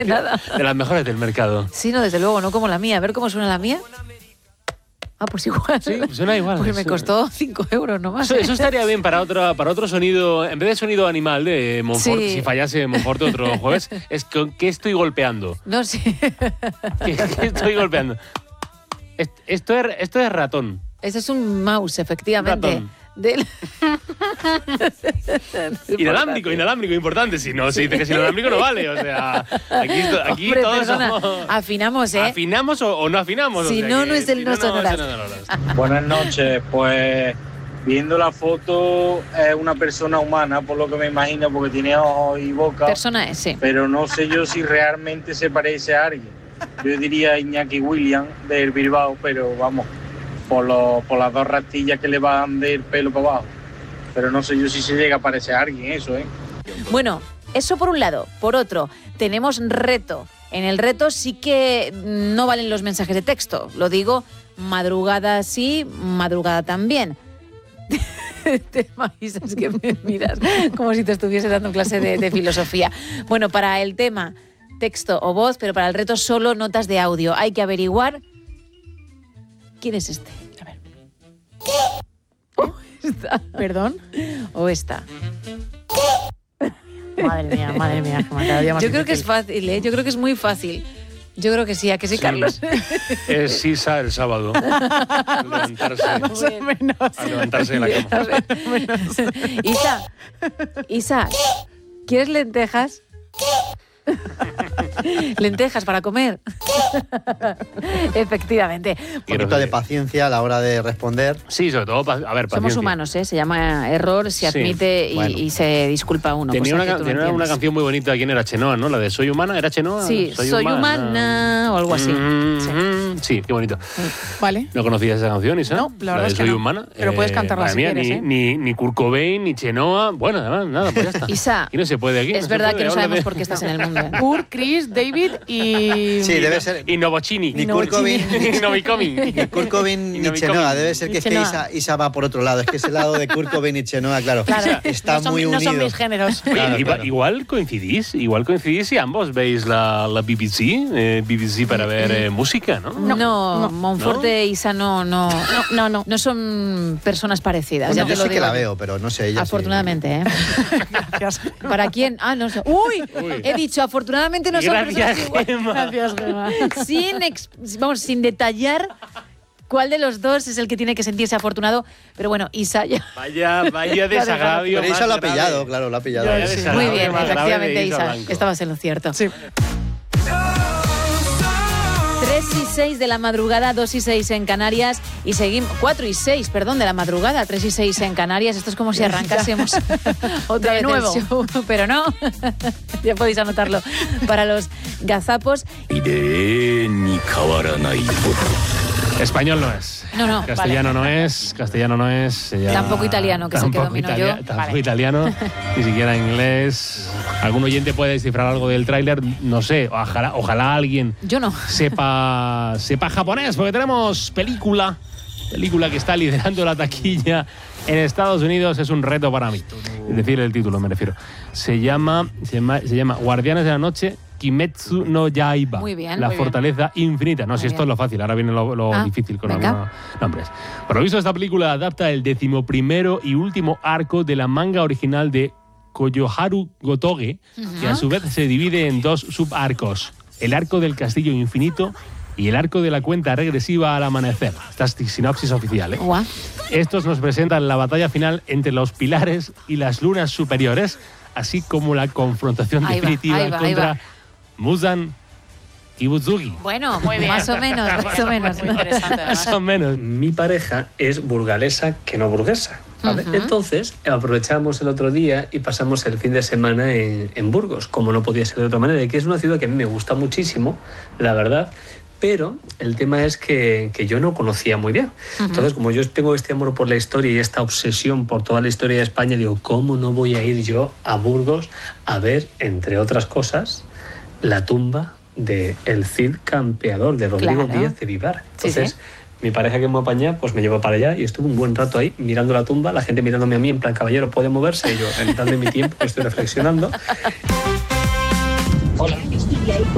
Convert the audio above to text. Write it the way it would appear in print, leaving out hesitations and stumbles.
Nada. De las mejores del mercado. Sí, no, desde luego, no como la mía. A ver cómo suena la mía. Ah, pues igual. Sí, suena igual. Porque me costó 5 euros nomás. Eso estaría bien para otro sonido, en vez de sonido animal de Monfort, Sí. si fallase Monfort otro jueves, es ¿qué estoy golpeando? No, sí. ¿Qué estoy golpeando? Esto es ratón. Ese es un mouse, efectivamente. Ratón. Del... Inalámbrico, importante. Si no, se dice que es inalámbrico no vale. O sea, aquí Hombre, todos perdona, somos... afinamos, ¿eh? ¿Afinamos o no afinamos? Si o sea, no, no es el si no sonoras. Buenas noches, pues viendo la foto es una persona humana, por lo que me imagino, porque tiene ojos y boca, Persona es, sí. pero no sé yo si realmente se parece a alguien. Yo diría Iñaki Williams del Bilbao, pero vamos, por las dos rastillas que le van del pelo para abajo. Pero no sé yo si se llega a parecer a alguien eso, ¿eh? Bueno, eso por un lado. Por otro, tenemos reto. En el reto sí que no valen los mensajes de texto. Lo digo, madrugada sí, madrugada también. Te imaginas que me miras como si te estuviese dando clase de filosofía. Bueno, para el tema texto o voz, pero para el reto solo notas de audio. Hay que averiguar quién es este. A ver. O esta. ¿Perdón? O esta. Madre mía, como cada día más Yo creo que es difícil. fácil, ¿eh? Yo creo que es muy fácil. Yo creo que sí, ¿a que sí, Carlos? Es Sisa el sábado. A levantarse de la A cama. ver. Isa, ¿quieres lentejas? Lentejas para comer. Efectivamente. Un poquito de paciencia a la hora de responder. Sí, sobre todo, a ver, Somos paciencia. humanos, ¿eh? Se llama error, se Sí, admite bueno. y se disculpa uno. Tenía cosa que tú no tenía una entiendes. canción muy bonita. ¿Quién era? Chenoa, ¿no? La de Soy Humana. ¿Era Chenoa? Sí, soy humana o algo así. Sí, qué bonito. Vale. ¿No conocías esa canción, Isa? No, la verdad de es que Soy no. Humana. Pero puedes cantarla madre si mía, quieres, ¿eh? Ni Kurt Cobain, ni Chenoa. Bueno, además, nada, pues ya está. Isa, Y no se puede aquí. es se verdad puede, que no habla sabemos de- por qué estás en el mundo. ¿eh? Kurt, Chris, David y... Sí, debe ser. Y Novochini. Ni Kurt Cobain, Ni Novicomin. ni Kurt Cobain Y ni Novicomin. Chenoa. Debe ser que es que Chenoa. Isa va por otro lado. Es que ese lado de Kurt Cobain y Chenoa, claro, está no son, muy no unido. son mis géneros. Oye, Claro, claro. igual coincidís y ambos veis la BBC para ver música, ¿no? No, Monforte e Isa no son personas parecidas. Bueno, ya te yo lo sí que digo la yo. veo, pero no sé ella. Afortunadamente, ¿eh? Gracias. ¿Para quién? Ah, no sé. ¡Uy! He dicho, afortunadamente no son Gracias, personas iguales. Gemma. Gracias, Gemma. Sin detallar cuál de los dos es el que tiene que sentirse afortunado. Pero bueno, Isa ya... Vaya desagravio. Pero Isa más lo ha grave. pillado, claro, lo ha pillado. Vaya Sí. desagravio Muy bien, más grave de efectivamente, Isa. Blanco. Estabas en lo cierto. Sí. 3:06 de la madrugada, 2:06 en Canarias y seguimos 4:06, perdón, de la madrugada, 3:06 en Canarias. Esto es como si arrancásemos otra De vez nuevo. el show, pero no. Ya podéis anotarlo para los gazapos. Español no es. No, Castellano no es. Tampoco italiano, que es el que domino yo. Tampoco italiano, ni siquiera inglés. ¿Algún oyente puede descifrar algo del tráiler? No sé, ojalá alguien Yo no. sepa japonés, porque tenemos película que está liderando la taquilla en Estados Unidos. Es un reto para mí. Es decir, el título me refiero. Se llama Guardianes de la Noche, Kimetsu no Yaiba. Muy bien, La muy bien. fortaleza infinita. No, si esto bien. es lo fácil, ahora viene lo Ah, difícil con venga. algunos nombres. Por lo visto, esta película adapta el 11º y último arco de la manga original de Koyoharu Gotoge, que a su vez se divide en dos subarcos: el arco del castillo infinito y el arco de la cuenta regresiva al amanecer. Esta es sinopsis oficial, ¿eh? Guau. Estos nos presentan la batalla final entre los pilares y las lunas superiores, así como la confrontación Ahí va, definitiva ahí va. contra Muzan Kibutsugi. Bueno, Muy bien. más o menos. Muy interesante, Más además. o menos. Mi pareja es burgalesa que no burguesa, ¿vale? Ujú. Entonces aprovechamos el otro día y pasamos el fin de semana en Burgos, como no podía ser de otra manera, y que es una ciudad que a mí me gusta muchísimo, la verdad. Pero el tema es que yo no conocía muy bien. Entonces, como yo tengo este amor por la historia y esta obsesión por toda la historia de España, digo, ¿cómo no voy a ir yo a Burgos a ver, entre otras cosas, la tumba de el Cid Campeador, de Rodrigo Claro. Díaz de Vivar? Sí, Entonces, sí. mi pareja que me apaña, pues me llevó para allá y estuve un buen rato ahí mirando la tumba, la gente mirándome a mí en plan, caballero, ¿puede moverse? Y yo, dame mi tiempo, que estoy reflexionando. Hola,